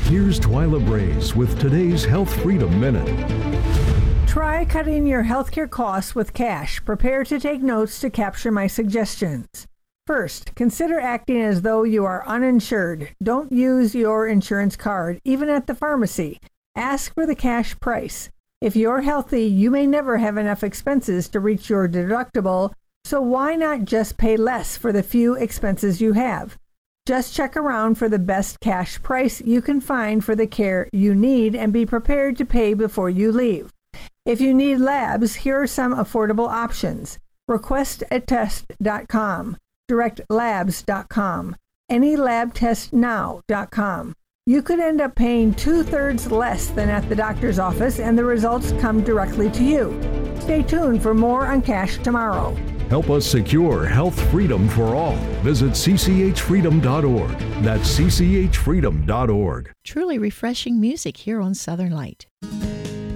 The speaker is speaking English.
Here's Twyla Braze with today's Health Freedom Minute. Try cutting your healthcare costs with cash. Prepare to take notes to capture my suggestions. First, consider acting as though you are uninsured. Don't use your insurance card, even at the pharmacy. Ask for the cash price. If you're healthy, you may never have enough expenses to reach your deductible, so why not just pay less for the few expenses you have? Just check around for the best cash price you can find for the care you need and be prepared to pay before you leave. If you need labs, here are some affordable options. RequestAtest.com, DirectLabs.com, AnyLabTestNow.com. You could end up paying 2/3 less than at the doctor's office, and the results come directly to you. Stay tuned for more on Cash tomorrow. Help us secure health freedom for all. Visit cchfreedom.org. That's cchfreedom.org. Truly refreshing music here on Southern Light.